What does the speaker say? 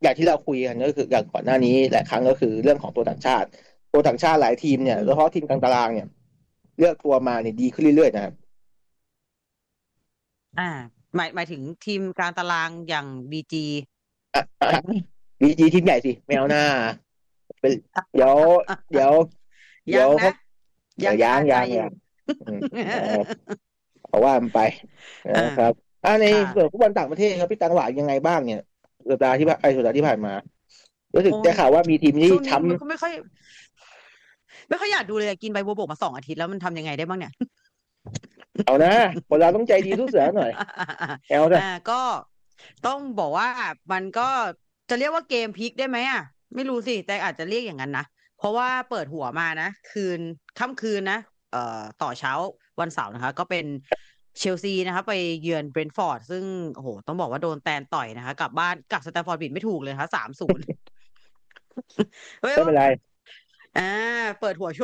อย่างที่เราคุยกันก็คืออย่างก่อนหน้านี้หลายครั้งก็คือเรื่องของตัวต่างชาติหลายทีมเนี่ยโดยเฉพาะทีมกลางตารางเนี่ยเลือกตัวมาเนี่ยดีขึ้นเรื่อยๆนะครับอ่าหมายถึงทีมกลางตารางอย่างบีจีบีจีทีมใหญ่สิไม่เอาหน้าเป็นเดี๋ยวเดี๋ยว เดี๋ยวเขายังนะยังคายางใจอยู่ยางยางอืมเพราะว่ามันไปอ่านะครับในค่ะส่วนฟุตบอลต่างประเทศครับพี่ตังหวานยังไงบ้างเนี่ยสัปดาห์ที่ผ่านมารู้สึกโอ้ยได้ข่าวว่ามีทีมที่ช่วงนี้ช้มันก็ไม่ค่อยอยากดูเลยกินใบบัวบกมา2 อาทิตย์แล้วมันทำยังไงได้บ้างเนี่ยำเอานะคนเราต้องใจดีสู้เสือหน่อยเอานะก็ต้องบอกว่ามันก็จะเรียกว่าเกมพลิกได้ไหมอ่ะไม่รู้สิแต่อาจจะเรียกอย่างนั้นนะเพราะว่าเปิดหัวมานะค่ำคืนนะต่อเช้าวันเสาร์นะคะก็เป็นเชลซีนะคะไปเยือนเบรนท์ฟอร์ดซึ่งโอ้โหต้องบอกว่าโดนแตนต่อยนะคะกลับบ้านกลับสแตมฟอร์ดบริดจ์ไม่ถูกเลยนะคะ3-0 เฮ้ยว่าไม่เป็นไรอ่าเปิดหัว